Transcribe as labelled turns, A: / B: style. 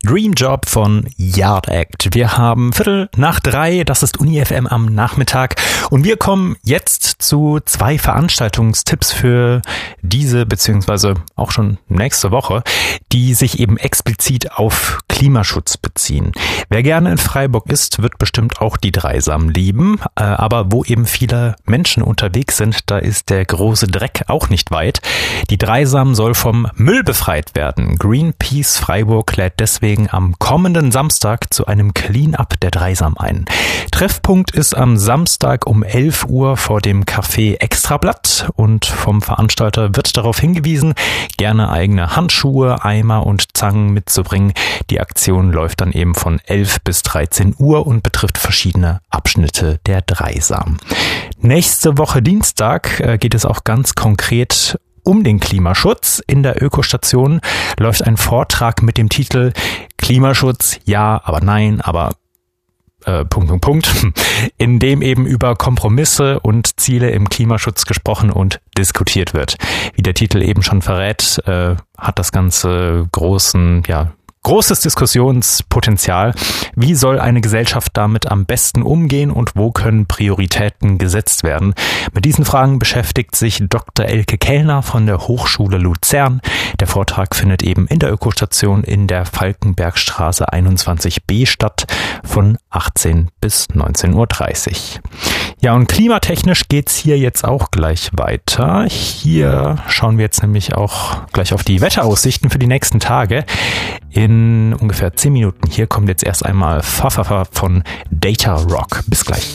A: Dream Job von Yard Act. Wir haben 2:15, das ist Uni FM am Nachmittag und wir kommen jetzt zu 2 Veranstaltungstipps für diese beziehungsweise auch schon nächste Woche, die sich eben explizit auf Klimaschutz beziehen. Wer gerne in Freiburg ist, wird bestimmt auch die Dreisam lieben, aber wo eben viele Menschen unterwegs sind, da ist der große Dreck auch nicht weit. Die Dreisam soll vom Müll befreit werden. Greenpeace Freiburg lädt deswegen am kommenden Samstag zu einem Clean-up der Dreisam ein. Treffpunkt ist am Samstag um 11 Uhr vor dem Café Extrablatt und vom Veranstalter wird darauf hingewiesen, gerne eigene Handschuhe, Eimer und Zangen mitzubringen. Die Aktion läuft dann eben von 11 bis 13 Uhr und betrifft verschiedene Abschnitte der Dreisam. Nächste Woche Dienstag geht es auch ganz konkret um den Klimaschutz. In der Ökostation läuft ein Vortrag mit dem Titel Klimaschutz, ja, aber nein, aber in dem eben über Kompromisse und Ziele im Klimaschutz gesprochen und diskutiert wird. Wie der Titel eben schon verrät, hat das Ganze großes Diskussionspotenzial. Wie soll eine Gesellschaft damit am besten umgehen und wo können Prioritäten gesetzt werden? Mit diesen Fragen beschäftigt sich Dr. Elke Kellner von der Hochschule Luzern. Der Vortrag findet eben in der Ökostation in der Falkenbergstraße 21b statt von 18 bis 19:30 Uhr. Ja, und klimatechnisch geht's hier jetzt auch gleich weiter. Hier schauen wir jetzt nämlich auch gleich auf die Wetteraussichten für die nächsten Tage. In ungefähr 10 Minuten. Hier kommt jetzt erst einmal Fa von Data Rock. Bis gleich.